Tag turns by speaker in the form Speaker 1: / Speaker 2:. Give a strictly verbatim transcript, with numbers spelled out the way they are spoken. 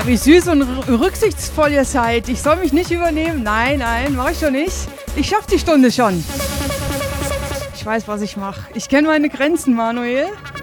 Speaker 1: Wie süß und rücksichtsvoll ihr seid. Ich soll mich nicht übernehmen. Nein, nein, mache ich doch nicht. Ich schaff die Stunde schon. Ich weiß, was ich mache. Ich kenne meine Grenzen, Manuel.